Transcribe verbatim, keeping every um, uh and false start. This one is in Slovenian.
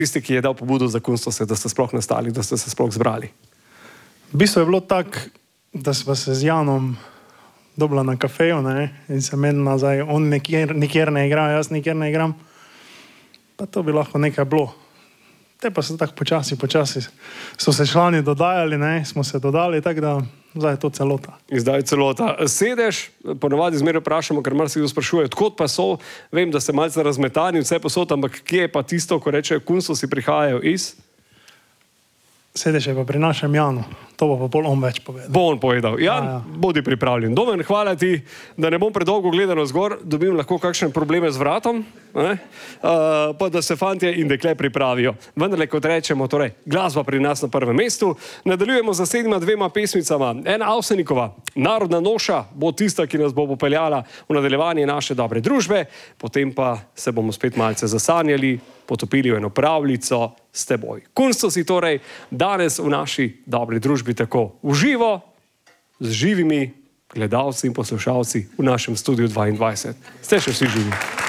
tisti, ki je dal pobudo za Kunstose, da ste sploh nastali, da ste se sploh zbrali? V bistvu je bilo tako, da smo se z Janom dobila na kafeju, ne, in se meni nazaj, on nikjer, nikjer ne igra, jaz nikjer ne igram, pa to bi lahko nekaj bilo. Te pa so tako počasi, počasi so se člani dodajali, ne, smo se dodali, tako da zdaj je to celota. In zdaj je celota. Sedeš, ponovadi zmeraj vprašamo, ker marsikdo sprašuje, odkot pa so, vem, da ste malce razmetani, vse posod, ampak kje je pa tisto, ko rečejo, Kunstosi prihajajo iz? Sedeš je pa pri našem Janu, to bo pa pol on več povedal. Bo on povedal. Jan, ja, ja. Bodi pripravljen. Domen, hvala ti, da ne bom predolgo gledano zgor, dobim lahko kakšne probleme z vratom, ne? Uh, pa da se fantje in dekle pripravijo. Vendarle, kot rečemo, torej, glasba pri nas na prvem mestu. Nadaljujemo z naslednjima dvema pesmicama. Ena Avsenikova, Narodna noša, bo tista, ki nas bo popeljala v nadaljevanje naše dobre družbe, potem pa se bomo spet malce zasanjali, potopili v eno pravljico s teboj. Kunstosi torej danes v naši dobri družbi tako uživo, z živimi gledalci in poslušalci v našem studiu dvaindvajset. Ste še vsi živi?